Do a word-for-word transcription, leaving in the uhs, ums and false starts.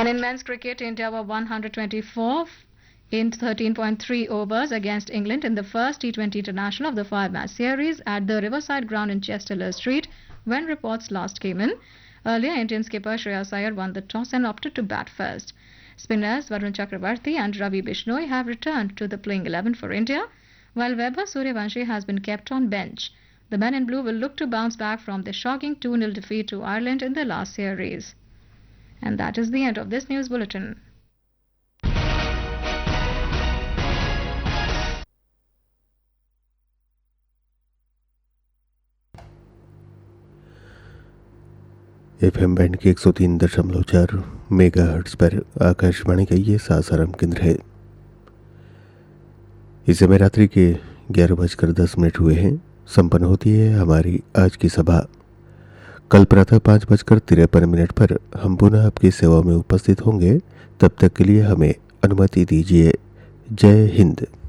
And in men's cricket, India were one hundred twenty-four in thirteen point three overs against England in the first T twenty international of the five-match series at the Riverside ground in Chester Street when reports last came in. Earlier, Indian skipper Shreyas Iyer won the toss and opted to bat first. Spinners Varun Chakravarti and Ravi Bishnoi have returned to the playing eleven for India, while Vaibhav Suryavanshi has been kept on bench. The men in blue will look to bounce back from the shocking two nil defeat to Ireland in the last series. And that is the end of this news bulletin. FM band के एक सौ तीन दशमलव चार mega hertz पर आकाशवाणी का ये सासाराम केंद्र है। इस समय रात्रि के ग्यारह बजकर दस मिनट हुए हैं। संपन्न होती है हमारी आज की सभा। कल प्रातः पाँच बजकर तिरपन मिनट पर हम पुनः आपकी सेवा में उपस्थित होंगे। तब तक के लिए हमें अनुमति दीजिए। जय हिंद।